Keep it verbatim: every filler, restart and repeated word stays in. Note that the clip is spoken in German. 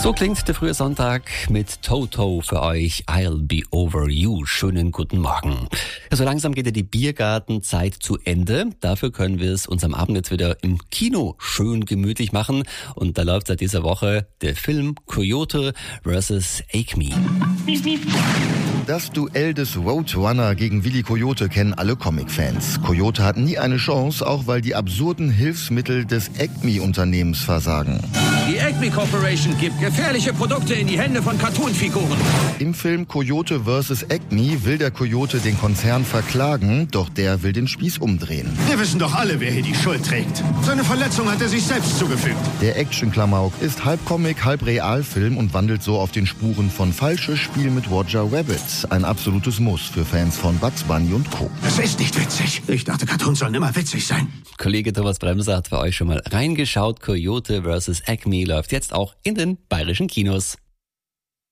So klingt der frühe Sonntag mit Toto für euch. I'll be over you. Schönen guten Morgen. Ja, so langsam geht ja die Biergartenzeit zu Ende. Dafür können wir es uns am Abend jetzt wieder im Kino schön gemütlich machen. Und da läuft seit dieser Woche der Film Coyote versus. Acme. Das Duell des Roadrunner gegen Willy Coyote kennen alle Comic-Fans. Coyote hat nie eine Chance, auch weil die absurden Hilfsmittel des Acme-Unternehmens versagen. Die Acme Corporation gibt gefährliche Produkte in die Hände von Cartoon-Figuren. Im Film Coyote versus. Acme will der Coyote den Konzern verklagen, doch der will den Spieß umdrehen. Wir wissen doch alle, wer hier die Schuld trägt. Seine Verletzung hat er sich selbst zugefügt. Der Action-Klamauk ist halb Comic, halb Realfilm und wandelt so auf den Spuren von Falsches Spiel mit Roger Rabbit. Ein absolutes Muss für Fans von Bugs Bunny und Co. Das ist nicht witzig. Ich dachte, Cartoons sollen immer witzig sein. Kollege Thomas Bremser hat für euch schon mal reingeschaut. Coyote versus. Acme läuft jetzt auch in den bayerischen Kinos.